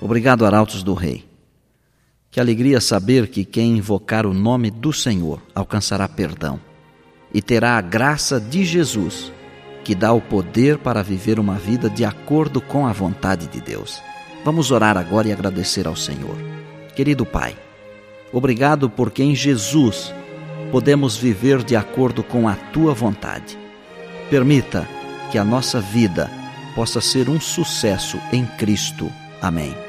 Obrigado, Arautos do Rei. Que alegria saber que quem invocar o nome do Senhor alcançará perdão e terá a graça de Jesus, que dá o poder para viver uma vida de acordo com a vontade de Deus. Vamos orar agora e agradecer ao Senhor. Querido Pai, obrigado porque em Jesus podemos viver de acordo com a Tua vontade. Permita que a nossa vida possa ser um sucesso em Cristo. Amém.